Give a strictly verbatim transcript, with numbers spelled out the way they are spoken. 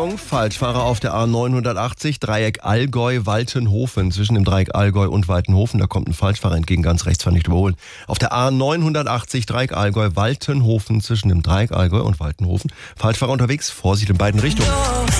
Achtung, Falschfahrer auf der A neunhundertachtzig, Dreieck Allgäu-Waltenhofen. Zwischen dem Dreieck Allgäu und Waltenhofen, da kommt ein Falschfahrer entgegen, ganz rechts, kann nicht überholen. Auf der A neunhundertachtzig, Dreieck Allgäu-Waltenhofen, zwischen dem Dreieck Allgäu und Waltenhofen. Falschfahrer unterwegs, Vorsicht in beiden Richtungen.